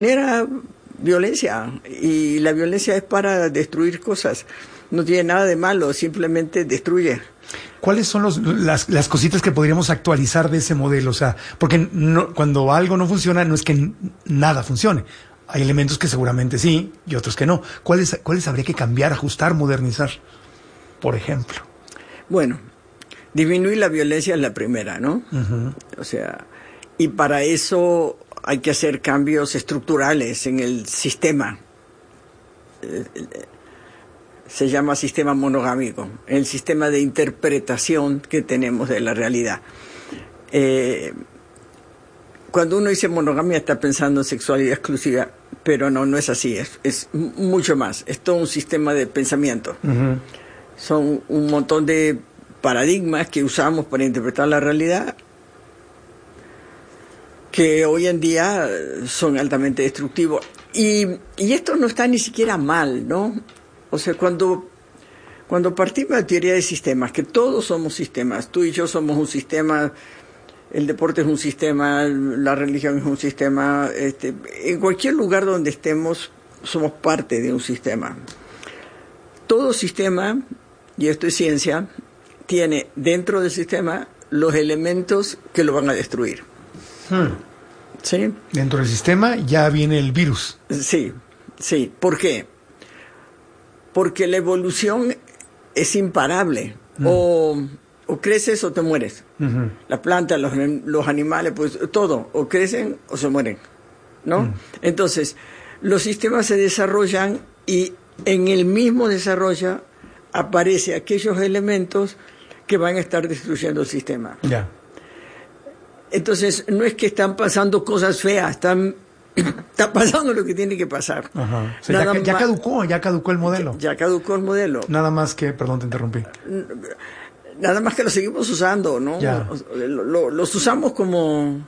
Genera violencia, y la violencia es para destruir cosas. No tiene nada de malo, simplemente destruye. ¿Cuáles son las cositas que podríamos actualizar de ese modelo? O sea, porque cuando algo no funciona, no es que nada funcione. Hay elementos que seguramente sí y otros que no. ¿Cuáles habría que cambiar, ajustar, modernizar? Por ejemplo. Bueno, disminuir la violencia es la primera, ¿no? Uh-huh. O sea, y para eso hay que hacer cambios estructurales en el sistema. Se llama sistema monogámico, el sistema de interpretación que tenemos de la realidad. Cuando uno dice monogamia está pensando en sexualidad exclusiva, pero no es así, es mucho más, es todo un sistema de pensamiento. Uh-huh. Son un montón de paradigmas que usamos para interpretar la realidad, que hoy en día son altamente destructivos. Y esto no está ni siquiera mal, ¿no? O sea, cuando partimos de la teoría de sistemas, que todos somos sistemas, tú y yo somos un sistema, el deporte es un sistema, la religión es un sistema, en cualquier lugar donde estemos somos parte de un sistema. Todo sistema, y esto es ciencia, tiene dentro del sistema los elementos que lo van a destruir. ¿Sí? Dentro del sistema ya viene el virus. Sí. ¿Por qué? Porque la evolución es imparable. O creces o te mueres. Uh-huh. Las plantas, los animales, pues todo, o crecen o se mueren, ¿no? Entonces, los sistemas se desarrollan y en el mismo desarrollo aparecen aquellos elementos que van a estar destruyendo el sistema. Ya. Entonces, no es que están pasando cosas feas, está pasando lo que tiene que pasar. Ajá. O sea, ya caducó el modelo. Ya caducó el modelo. Nada más que, perdón, te interrumpí. Nada más que lo seguimos usando, ¿no? Ya. Los usamos como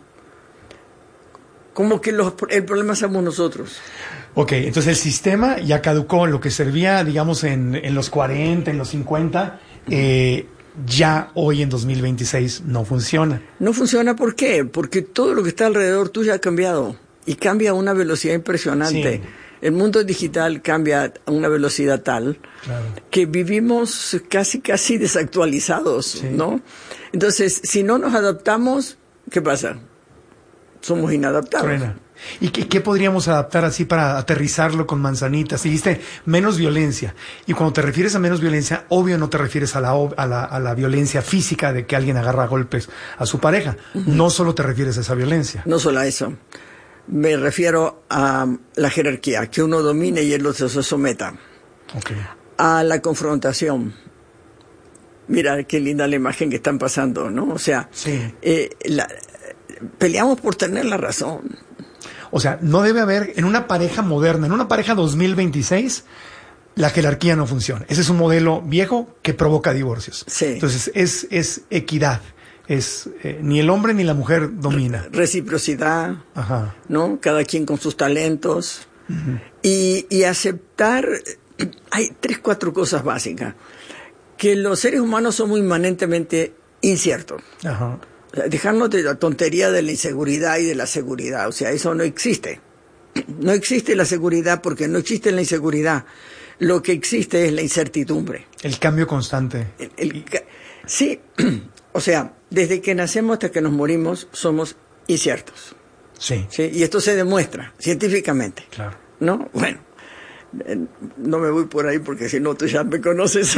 que el problema somos nosotros. Ok, entonces el sistema ya caducó, lo que servía, digamos, en los 40, en los 50, ya hoy en 2026 no funciona. No funciona, ¿por qué? Porque todo lo que está alrededor tuyo ha cambiado y cambia a una velocidad impresionante. Sí. El mundo digital cambia a una velocidad tal, claro, que vivimos casi desactualizados, sí, ¿no? Entonces, si no nos adaptamos, ¿qué pasa? Somos inadaptables. Truena. ¿Y qué podríamos adaptar así para aterrizarlo con manzanitas? Dijiste menos violencia. Y cuando te refieres a menos violencia, obvio no te refieres a la violencia física de que alguien agarra a golpes a su pareja. Uh-huh. No solo te refieres a esa violencia. No solo a eso. Me refiero a la jerarquía, que uno domine y el otro se someta. Okay. A la confrontación. Mira qué linda la imagen que están pasando, ¿no? O sea, sí, peleamos por tener la razón. O sea, no debe haber, en una pareja moderna, en una pareja 2026, la jerarquía no funciona. Ese es un modelo viejo que provoca divorcios. Sí. Entonces, es equidad. Ni el hombre ni la mujer domina. Reciprocidad. Ajá. ¿No? Cada quien con sus talentos. Uh-huh. Y aceptar, hay 3-4 cosas básicas. Que los seres humanos somos inmanentemente inciertos. Ajá. O sea, dejarnos de la tontería de la inseguridad y de la seguridad. O sea, eso no existe. No existe la seguridad porque no existe la inseguridad. Lo que existe es la incertidumbre. El cambio constante. Sí, o sea, desde que nacemos hasta que nos morimos somos inciertos. Sí. ¿Sí? Y esto se demuestra científicamente. Claro. ¿No? Bueno, no me voy por ahí porque si no tú ya me conoces.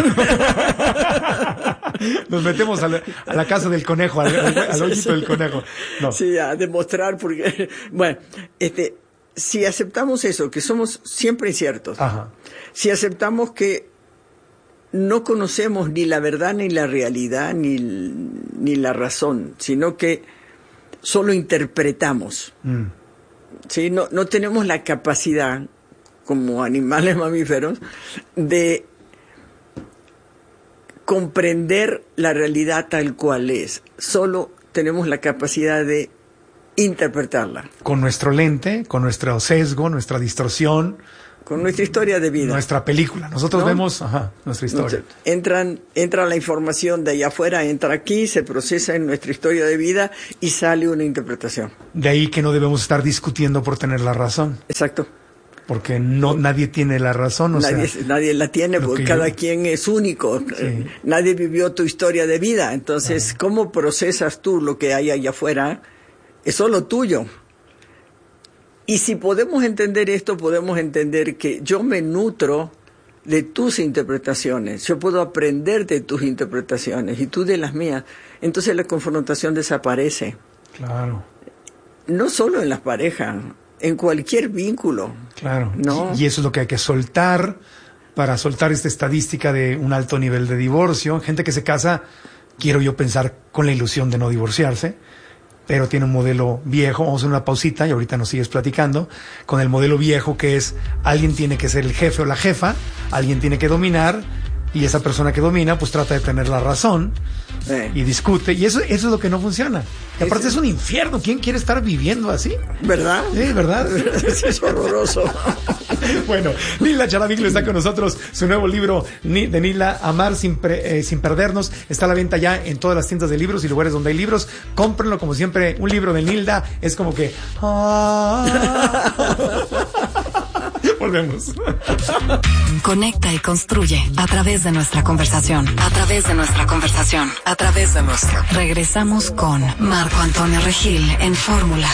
Nos metemos a la casa del conejo, al hoyito del conejo. No. Sí, a demostrar porque... Bueno, si aceptamos eso, que somos siempre inciertos, ajá, si aceptamos que no conocemos ni la verdad, ni la realidad, ni la razón, sino que solo interpretamos, ¿sí? No tenemos la capacidad, como animales mamíferos, de comprender la realidad tal cual es. Solo tenemos la capacidad de interpretarla. Con nuestro lente, con nuestro sesgo, nuestra distorsión, con nuestra historia de vida. Nuestra película. Nosotros ¿no? Vemos nuestra historia. Entra la información de allá afuera, entra aquí, se procesa en nuestra historia de vida y sale una interpretación. De ahí que no debemos estar discutiendo por tener la razón. Exacto. Porque nadie tiene la razón. Nadie la tiene porque cada quien es único. Sí. Nadie vivió tu historia de vida. Entonces, ¿cómo procesas tú lo que hay allá afuera? Es solo tuyo. Y si podemos entender esto, podemos entender que yo me nutro de tus interpretaciones. Yo puedo aprender de tus interpretaciones y tú de las mías. Entonces la confrontación desaparece. Claro. No solo en las parejas, en cualquier vínculo. Claro. ¿No? Y eso es lo que hay que soltar para soltar esta estadística de un alto nivel de divorcio. Gente que se casa, quiero yo pensar, con la ilusión de no divorciarse, pero tiene un modelo viejo. Vamos a hacer una pausita y ahorita nos sigues platicando. Con el modelo viejo que es, alguien tiene que ser el jefe o la jefa, alguien tiene que dominar, y esa persona que domina pues trata de tener la razón y discute, y eso es lo que no funciona. Y aparte es un infierno. ¿Quién quiere estar viviendo así? ¿Verdad? Sí, ¿verdad? Es horroroso. Bueno, Nilda Charaviglio está con nosotros. Su nuevo libro de Nilda, Amar sin perdernos, está a la venta ya en todas las tiendas de libros y lugares donde hay libros. Cómprenlo. Como siempre, un libro de Nilda es como que volvemos. Conecta y construye a través de nuestra conversación. A través de nuestra conversación. A través de nuestra. Regresamos con Marco Antonio Regil en Fórmula.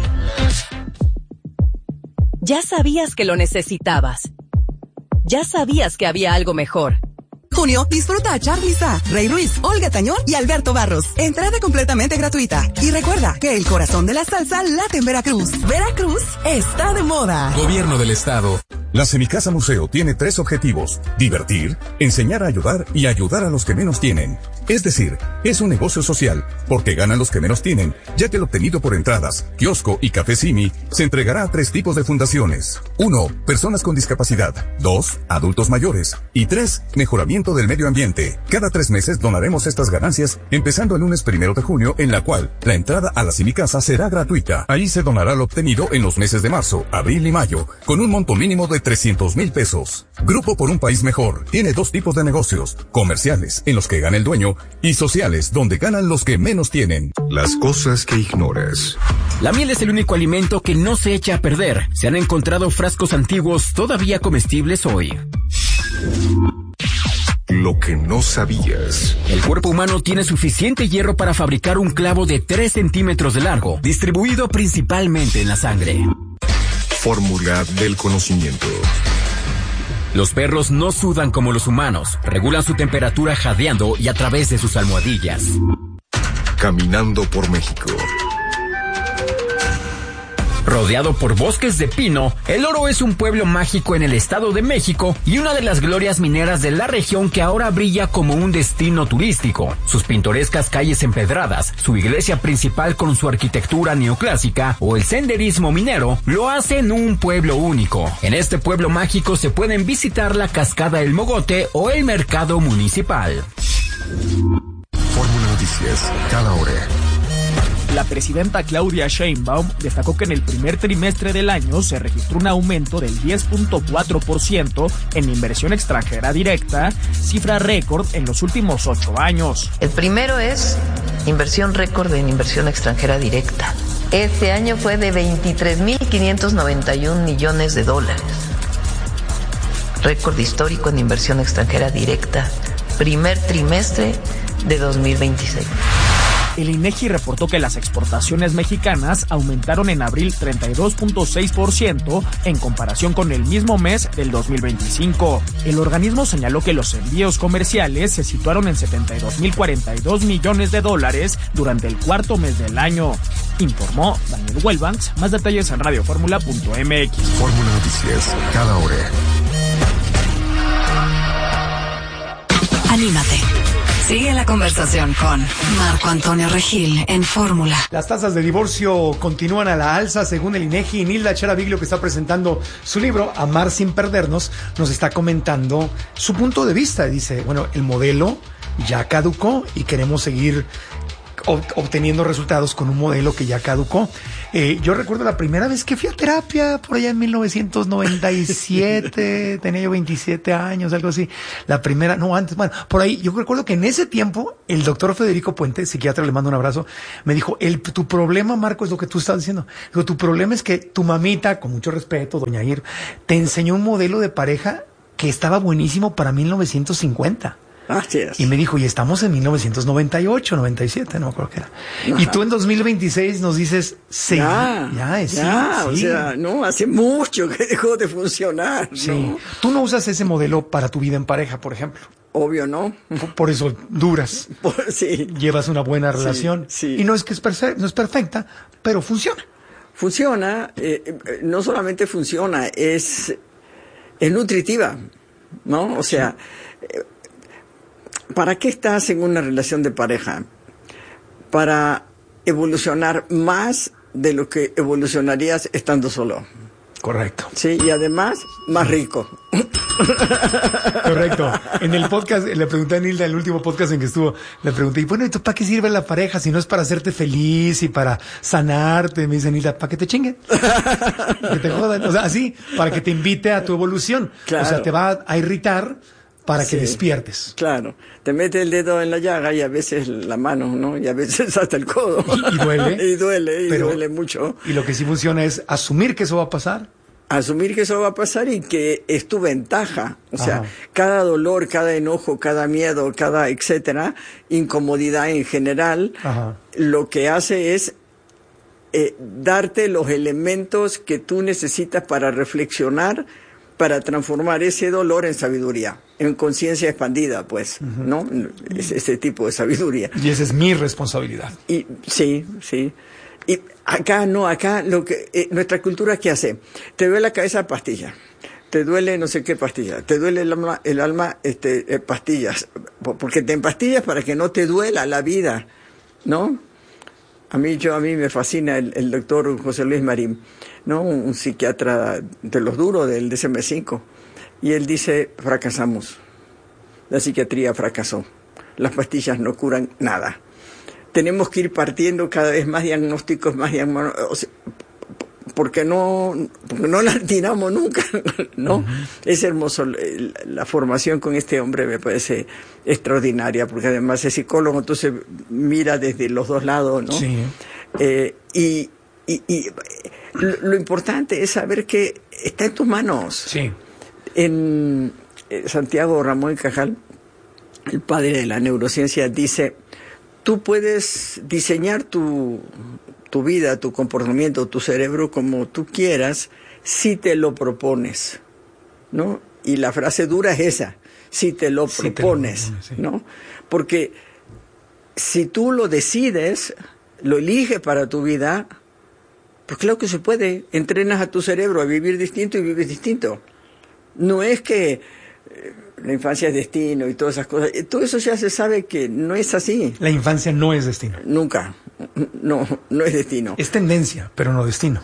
Ya sabías que lo necesitabas. Ya sabías que había algo mejor. Junio, disfruta a Charly Sa, Rey Ruiz, Olga Tañón y Alberto Barros. Entrada completamente gratuita. Y recuerda que el corazón de la salsa late en Veracruz. Veracruz está de moda. Gobierno del Estado. La Semicasa Museo tiene 3 objetivos: divertir, enseñar a ayudar y ayudar a los que menos tienen. Es decir, es un negocio social, porque ganan los que menos tienen, ya que el obtenido por entradas, kiosco y café Simi se entregará a 3 tipos de fundaciones. 1. Personas con discapacidad. 2. Adultos mayores. Y 3. Mejoramiento del medio ambiente. Cada 3 meses donaremos estas ganancias, empezando el lunes 1 de junio, en la cual la entrada a la Semicasa será gratuita. Ahí se donará lo obtenido en los meses de marzo, abril y mayo, con un monto mínimo de 300,000 pesos. Grupo por un País Mejor tiene 2 tipos de negocios: comerciales, en los que gana el dueño, y sociales, donde ganan los que menos tienen. Las cosas que ignoras. La miel es el único alimento que no se echa a perder. Se han encontrado frascos antiguos todavía comestibles hoy. Lo que no sabías. El cuerpo humano tiene suficiente hierro para fabricar un clavo de 3 centímetros de largo, distribuido principalmente en la sangre. Fórmula del conocimiento. Los perros no sudan como los humanos, regulan su temperatura jadeando y a través de sus almohadillas. Caminando por México. Rodeado por bosques de pino, El Oro es un pueblo mágico en el Estado de México y una de las glorias mineras de la región que ahora brilla como un destino turístico. Sus pintorescas calles empedradas, su iglesia principal con su arquitectura neoclásica o el senderismo minero lo hacen un pueblo único. En este pueblo mágico se pueden visitar la cascada El Mogote o el mercado municipal. Fórmula Noticias, cada hora. La presidenta Claudia Sheinbaum destacó que en el primer trimestre del año se registró un aumento del 10.4% en inversión extranjera directa, cifra récord en los últimos 8 años. El primero es inversión récord en inversión extranjera directa. Este año fue de 23.591 millones de dólares. Récord histórico en inversión extranjera directa. Primer trimestre de 2026. El INEGI reportó que las exportaciones mexicanas aumentaron en abril 32.6% en comparación con el mismo mes del 2025. El organismo señaló que los envíos comerciales se situaron en 72.042 millones de dólares durante el cuarto mes del año. Informó Daniel Wellbanks. Más detalles en radioformula.mx. Fórmula Noticias, cada hora. Anímate. Sigue la conversación con Marco Antonio Regil en Fórmula. Las tasas de divorcio continúan a la alza según el INEGI. Y Nilda Charaviglio, que está presentando su libro Amar sin perdernos, nos está comentando su punto de vista. Dice, bueno, el modelo ya caducó y queremos seguir obteniendo resultados con un modelo que ya caducó. Yo recuerdo la primera vez que fui a terapia, por allá en 1997, tenía yo 27 años, algo así. La primera, no, antes, bueno, por ahí, yo recuerdo que en ese tiempo, el doctor Federico Puente, psiquiatra, le mando un abrazo, me dijo, tu problema, Marco, es lo que tú estás diciendo. Digo, tu problema es que tu mamita, con mucho respeto, doña Ir, te enseñó un modelo de pareja que estaba buenísimo para 1950. Así es. Y me dijo, y estamos en 1998, 97, no me acuerdo qué era. Ajá. Y tú en 2026 nos dices, sí, sí, o sea, no, hace mucho que dejó de funcionar. Sí. ¿No? Tú no usas ese modelo para tu vida en pareja, por ejemplo. Obvio, ¿no? Por eso duras. Sí. Llevas una buena relación. Sí. Y no es que no es perfecta, pero funciona. Funciona, no solamente funciona, es nutritiva, ¿no? O sea, ¿para qué estás en una relación de pareja? Para evolucionar más de lo que evolucionarías estando solo. Correcto. Sí, y además, más rico. Correcto. En el podcast, le pregunté a Nilda, el último podcast en que estuvo, le pregunté, y bueno, ¿y tú para qué sirve la pareja? Si no es para hacerte feliz y para sanarte. Me dice Nilda, para que te chinguen. Que te jodan. O sea, así, para que te invite a tu evolución. Claro. O sea, te va a irritar para que despiertes. Claro. Te mete el dedo en la llaga y a veces la mano, ¿no? Y a veces hasta el codo. Y duele. y duele mucho. Y lo que sí funciona es asumir que eso va a pasar. Asumir que eso va a pasar y que es tu ventaja. O sea, cada dolor, cada enojo, cada miedo, cada etcétera, incomodidad en general, lo que hace es darte los elementos que tú necesitas para reflexionar, para transformar ese dolor en sabiduría, en conciencia expandida, pues, ¿no? Ese tipo de sabiduría. Y esa es mi responsabilidad. Y sí. Y acá lo que nuestra cultura, ¿qué hace? Te duele la cabeza, pastilla. Te duele no sé qué pastilla. Te duele el alma, pastillas. Porque te empastillas para que no te duela la vida, ¿no? A mí me fascina el doctor José Luis Marín, ¿no? Un psiquiatra de los duros del DSM-5. Y él dice, fracasamos. La psiquiatría fracasó. Las pastillas no curan nada. Tenemos que ir partiendo cada vez más diagnósticos, o sea, porque no la atinamos nunca, ¿no? Es hermoso. La formación con este hombre me parece extraordinaria, porque además es psicólogo, entonces mira desde los dos lados, ¿no? Sí. Y lo importante es saber que está en tus manos. Sí. En Santiago Ramón y Cajal, el padre de la neurociencia, dice, tú puedes diseñar tu vida, tu comportamiento, tu cerebro como tú quieras, si te lo propones, ¿no? Y la frase dura es esa, si te lo propones, ¿no? Porque si tú lo decides, lo eliges para tu vida, pues claro que se puede. Entrenas a tu cerebro a vivir distinto y vives distinto. No es que la infancia es destino y todas esas cosas. Todo eso ya se sabe que no es así. La infancia no es destino. Nunca. No es destino. Es tendencia, pero no destino.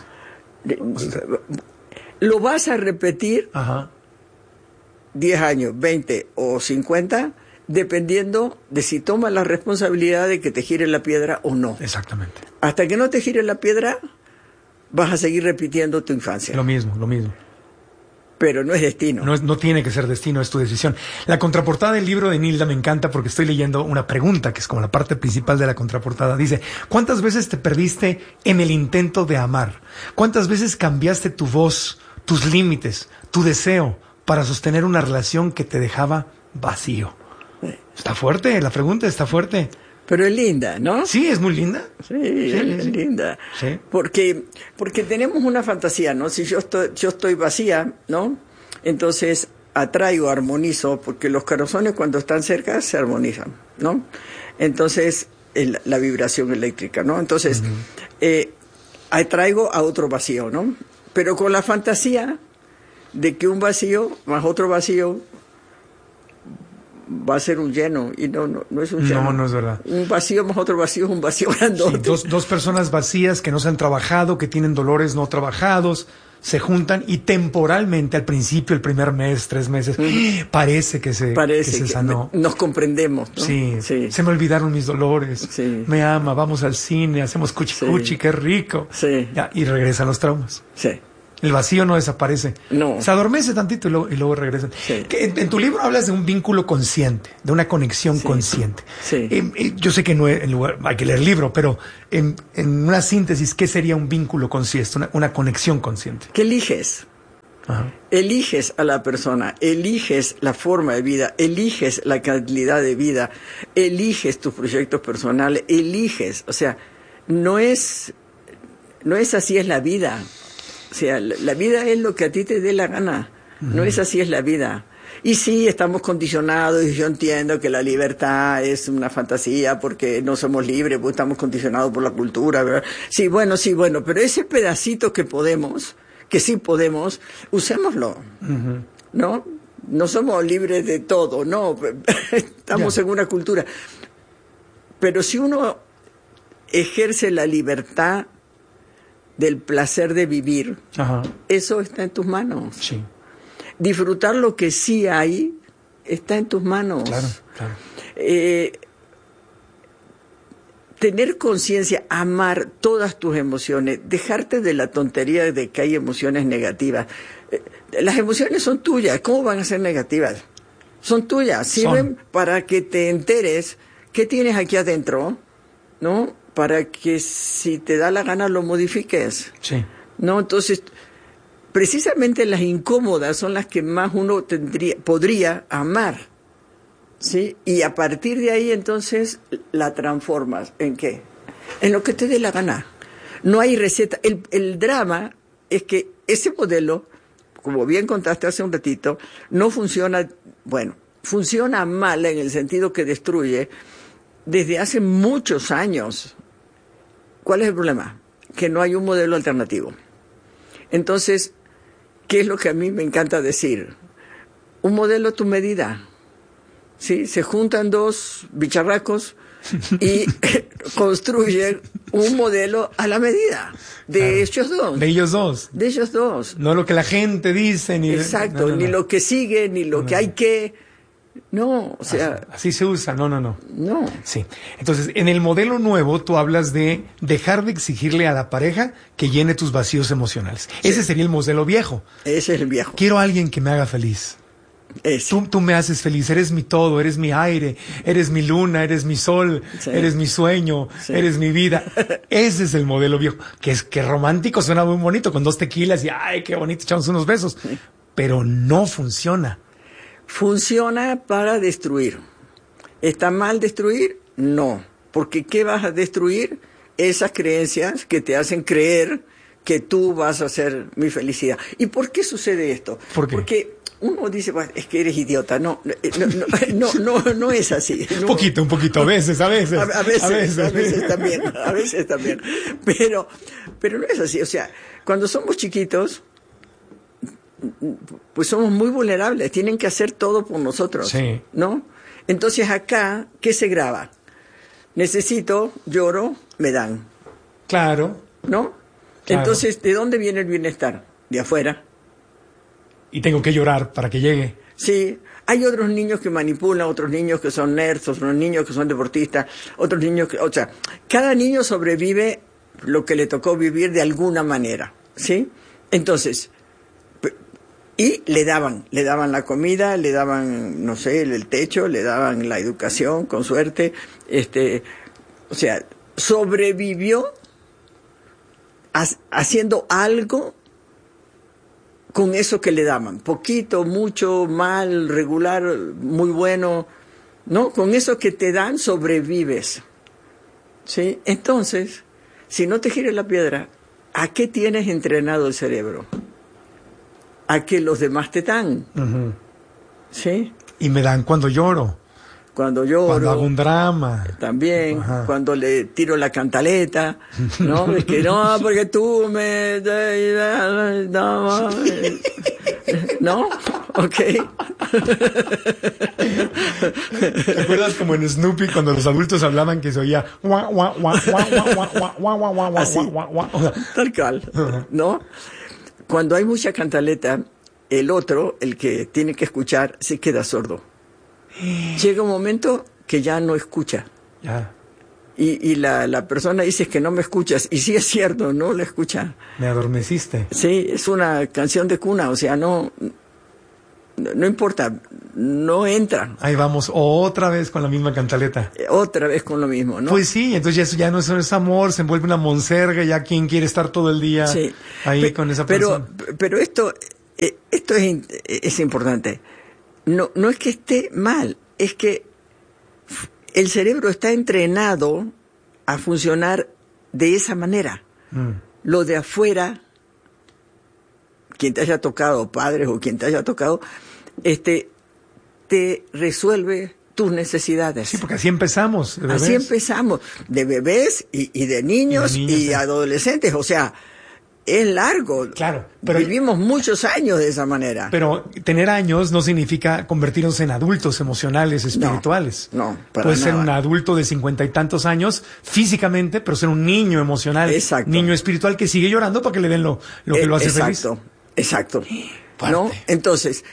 Lo vas a repetir 10 años, 20 o 50, dependiendo de si tomas la responsabilidad de que te gire la piedra o no. Exactamente. Hasta que no te gire la piedra, vas a seguir repitiendo tu infancia. Lo mismo. Pero no es destino. No tiene que ser destino, es tu decisión. La contraportada del libro de Nilda me encanta porque estoy leyendo una pregunta que es como la parte principal de la contraportada. Dice, ¿cuántas veces te perdiste en el intento de amar? ¿Cuántas veces cambiaste tu voz, tus límites, tu deseo para sostener una relación que te dejaba vacío? Está fuerte, la pregunta está fuerte. Pero es linda, ¿no? Sí, es muy linda. Sí, es linda. Sí. Porque tenemos una fantasía, ¿no? Si yo estoy vacía, ¿no? Entonces atraigo, armonizo, porque los corazones cuando están cerca se armonizan, ¿no? Entonces, la vibración eléctrica, ¿no? Entonces, atraigo a otro vacío, ¿no? Pero con la fantasía de que un vacío más otro vacío va a ser un lleno, y no es un lleno. No es verdad. Un vacío más otro vacío es un vacío grandote. Sí, dos personas vacías que no se han trabajado, que tienen dolores no trabajados, se juntan y temporalmente al principio, el primer mes, 3 meses, parece que se sanó. Nos comprendemos, ¿no? Sí, se me olvidaron mis dolores, me ama, vamos al cine, hacemos cuchi, qué rico. Ya, y regresan los traumas. El vacío no desaparece. Se adormece tantito y luego regresan. En tu libro hablas de un vínculo consciente, de una conexión consciente. Yo sé que no es, hay que leer el libro, pero en una síntesis, ¿qué sería un vínculo consciente, una conexión consciente? ¿Qué eliges? Ajá. Eliges a la persona, eliges la forma de vida, eliges la calidad de vida, eliges tus proyectos personales, eliges. O sea, no es así es la vida. O sea, la vida es lo que a ti te dé la gana. No es así es la vida. Y sí, estamos condicionados, y yo entiendo que la libertad es una fantasía porque no somos libres, porque estamos condicionados por la cultura, ¿verdad? Sí, bueno, pero ese pedacito que sí podemos, usémoslo, ¿no? No somos libres de todo, no, estamos en una cultura. Pero si uno ejerce la libertad del placer de vivir, eso está en tus manos. Disfrutar lo que sí hay está en tus manos. Claro. Tener conciencia, amar todas tus emociones, dejarte de la tontería de que hay emociones negativas. Las emociones son tuyas, ¿cómo van a ser negativas? Son tuyas, sirven para que te enteres qué tienes aquí adentro, ¿no? Para que si te da la gana lo modifiques. ¿No? Entonces, precisamente las incómodas son las que más uno podría amar. ¿Sí? Y a partir de ahí, entonces, la transformas. ¿En qué? En lo que te dé la gana. No hay receta. El drama es que ese modelo, como bien contaste hace un ratito, no funciona, funciona mal en el sentido que destruye desde hace muchos años. ¿Cuál es el problema? Que no hay un modelo alternativo. Entonces, ¿qué es lo que a mí me encanta decir? Un modelo a tu medida. ¿Sí? Se juntan dos bicharracos y construyen un modelo a la medida de ellos dos. De ellos dos. De ellos dos. No lo que la gente dice, ni... Exacto, ni lo que sigue, ni lo que hay que... No, o sea... Así se usa, no. No. Sí. Entonces, en el modelo nuevo, tú hablas de dejar de exigirle a la pareja que llene tus vacíos emocionales. Ese sería el modelo viejo. Ese es el viejo. Quiero a alguien que me haga feliz. Tú me haces feliz, eres mi todo, eres mi aire, eres mi luna, eres mi sol, eres mi sueño, eres mi vida. Ese es el modelo viejo, que romántico, suena muy bonito, con 2 tequilas y ¡ay, qué bonito, echamos unos besos! Pero no funciona. Funciona para destruir. ¿Está mal destruir? No. Porque ¿qué vas a destruir? Esas creencias que te hacen creer que tú vas a ser mi felicidad. ¿Y por qué sucede esto? ¿Por qué? Porque uno dice, es que eres idiota. No es así. No. Un poquito, a veces también. Pero no es así. O sea, cuando somos chiquitos, pues somos muy vulnerables. Tienen que hacer todo por nosotros, ¿no? Entonces acá, ¿qué se graba? Necesito, lloro, me dan. Claro. ¿No? Claro. Entonces, ¿de dónde viene el bienestar? De afuera. Y tengo que llorar para que llegue. Sí, hay otros niños que manipulan, otros niños que son nerds, otros niños que son deportistas, otros niños que... O sea, cada niño sobrevive lo que le tocó vivir de alguna manera, ¿sí? Entonces, y le daban la comida, le daban, no sé, el techo, le daban la educación, con suerte, o sea, sobrevivió haciendo algo con eso que le daban, poquito, mucho, mal, regular, muy bueno, ¿no? Con eso que te dan sobrevives, ¿sí? Entonces, si no te gires la piedra, ¿a qué tienes entrenado el cerebro? A que los demás te dan, ¿sí? Y me dan cuando lloro. Cuando lloro. Cuando hago un drama. También, cuando le tiro la cantaleta, ¿no? Es que no, porque tú me... ¿No? Ok. ¿Te acuerdas como en Snoopy cuando los adultos hablaban que se oía... Así, tal cual, ¿no? cuando hay mucha cantaleta, el otro, el que tiene que escuchar, se queda sordo. Llega un momento que ya no escucha. Ya. Y la persona dice que no me escuchas. Y sí es cierto, no la escucha. Me adormeciste. Sí, es una canción de cuna, o sea, no importa, no entra. Ahí vamos, otra vez con la misma cantaleta. Otra vez con lo mismo, ¿no? Pues sí, entonces ya no es amor, se envuelve una monserga, ya quien quiere estar todo el día ahí con esa persona. Pero esto es importante. No es que esté mal, es que el cerebro está entrenado a funcionar de esa manera. Lo de afuera, quien te haya tocado, padres o quien te haya tocado, te resuelve tus necesidades. Sí, porque así empezamos. Así empezamos, de bebés y de niños y adolescentes, o sea, es largo. Claro, pero vivimos muchos años de esa manera. Pero tener años no significa convertirnos en adultos emocionales, espirituales. No, puedes ser un adulto de 50 y tantos años físicamente, pero ser un niño emocional, niño espiritual que sigue llorando para que le den lo que lo hace feliz. Exacto. ¿No? Entonces,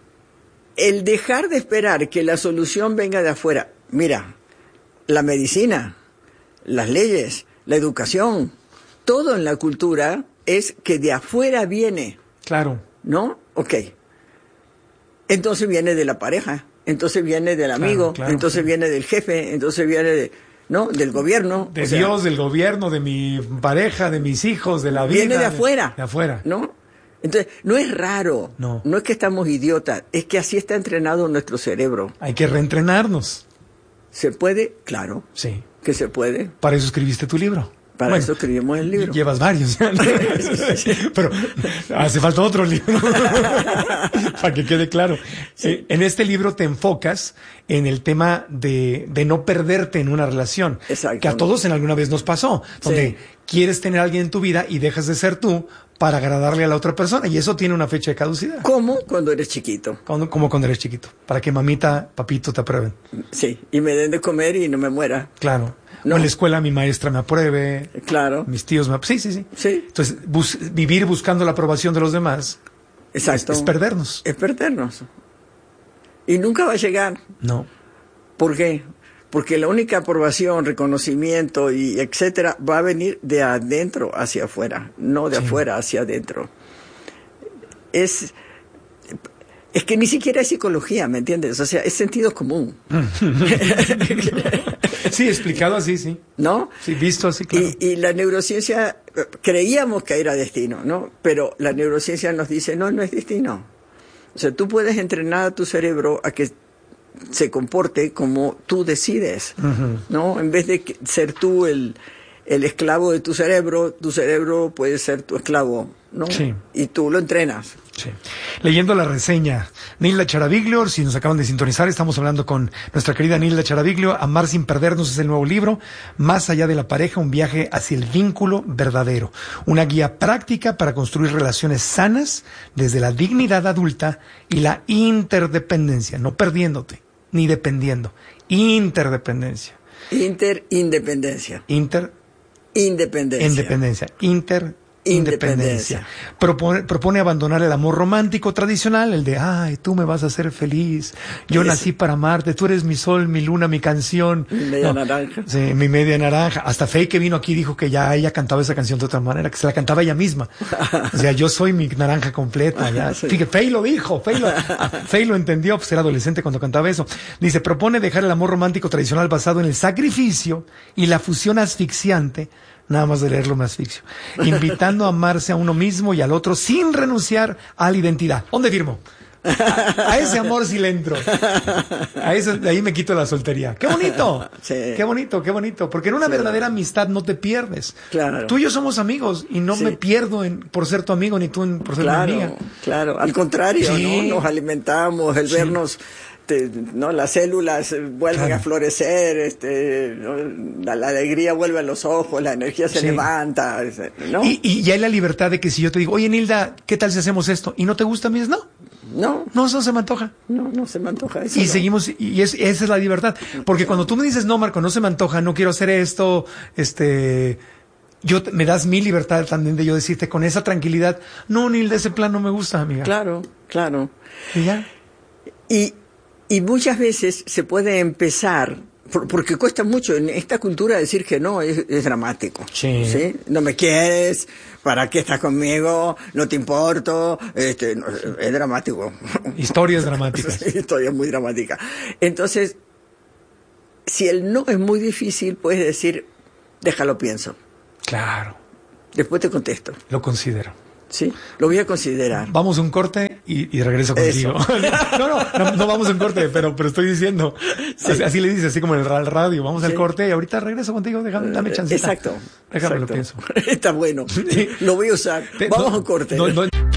el dejar de esperar que la solución venga de afuera. Mira, la medicina, las leyes, la educación, todo en la cultura es que de afuera viene. Claro. ¿No? Ok. Entonces viene de la pareja, entonces viene del amigo, entonces viene del jefe, entonces viene del gobierno. De Dios, del gobierno, de mi pareja, de mis hijos, de la vida. Viene de afuera. De afuera. ¿No? Entonces, no es raro. No es que estamos idiotas, es que así está entrenado nuestro cerebro. Hay que reentrenarnos. ¿Se puede? Claro. Sí. Que se puede. Para eso escribiste tu libro. Para eso escribimos el libro. Llevas varios. Pero hace falta otro libro. Para que quede claro. Sí. En este libro te enfocas en el tema de no perderte en una relación. Exacto. Que a todos en alguna vez nos pasó. Donde quieres tener a alguien en tu vida y dejas de ser tú para agradarle a la otra persona. Y eso tiene una fecha de caducidad. ¿Cómo? Cuando eres chiquito. Como cuando eres chiquito. Para que mamita, papito te aprueben. Sí. Y me den de comer y no me muera. Claro. No. En la escuela mi maestra me apruebe. Claro. Mis tíos me Sí. Entonces, vivir buscando la aprobación de los demás. Exacto. Es perdernos. Es perdernos. Y nunca va a llegar. No. ¿Por qué? Porque la única aprobación, reconocimiento y etcétera va a venir de adentro hacia afuera, no de afuera hacia adentro. Es que ni siquiera es psicología, ¿me entiendes? O sea, es sentido común. Sí, explicado así, sí. ¿No? Sí, visto así, claro. Y la neurociencia, creíamos que era destino, ¿no? Pero la neurociencia nos dice, no es destino. O sea, tú puedes entrenar a tu cerebro a que se comporte como tú decides, ¿no? En vez de ser tú el esclavo de tu cerebro puede ser tu esclavo, ¿no? Sí. Y tú lo entrenas. Sí. Leyendo la reseña, Nilda Charaviglio, si nos acaban de sintonizar, estamos hablando con nuestra querida Nilda Charaviglio. Amar sin perdernos es el nuevo libro, Más allá de la pareja, un viaje hacia el vínculo verdadero. Una guía práctica para construir relaciones sanas desde la dignidad adulta y la interdependencia, no perdiéndote, ni dependiendo. Interdependencia. Independencia. Independencia. Propone abandonar el amor romántico tradicional, el de, tú me vas a hacer feliz, yo nací para amarte, tú eres mi sol, mi luna, mi canción. Mi media naranja. Sí, mi media naranja. Hasta Faye, que vino aquí, dijo que ya ella cantaba esa canción de otra manera, que se la cantaba ella misma. O sea, yo soy mi naranja completa. Ya. Fíjate, Faye lo dijo, Faye lo entendió, pues era adolescente cuando cantaba eso. Dice, propone dejar el amor romántico tradicional basado en el sacrificio y la fusión asfixiante. Nada más de leerlo me asfixio. Invitando a amarse a uno mismo y al otro sin renunciar a la identidad. ¿Dónde firmo? A ese amor sí le entro. De ahí me quito la soltería. ¡Qué bonito! Sí. ¡Qué bonito! Porque en una verdadera amistad no te pierdes. Claro. Tú y yo somos amigos y no me pierdo por ser tu amigo ni tú por ser mi amiga. Claro, al contrario, ¿no? Nos alimentamos, el vernos... ¿no? Las células vuelven a florecer, ¿no? La alegría vuelve a los ojos, la energía se levanta, ¿no? Y ya hay la libertad de que si yo te digo, oye Nilda, ¿qué tal si hacemos esto? ¿Y no te gusta? Me dices, no, eso se me antoja. No se me antoja eso. Y seguimos, y esa es la libertad. Porque cuando tú me dices, no, Marco, no se me antoja, no quiero hacer esto, me das mi libertad también de yo decirte con esa tranquilidad, no, Nilda, ese plan no me gusta, amiga. Claro. Y ya. Y muchas veces se puede empezar, porque cuesta mucho en esta cultura decir que no, es dramático. Sí. No me quieres, ¿para qué estás conmigo? No te importo, es dramático. Historias dramáticas. Historias muy dramáticas. Entonces, si el no es muy difícil, puedes decir, déjalo pienso. Claro. Después te contesto. Lo considero. Sí, lo voy a considerar. Vamos a un corte y regreso contigo. No vamos a un corte, pero estoy diciendo. Sí. Así le dices, así como en el radio. Vamos al corte y ahorita regreso contigo. Dame chancita. Exacto. Déjame lo pienso. Está bueno. Sí. Lo voy a usar. Vamos a un corte.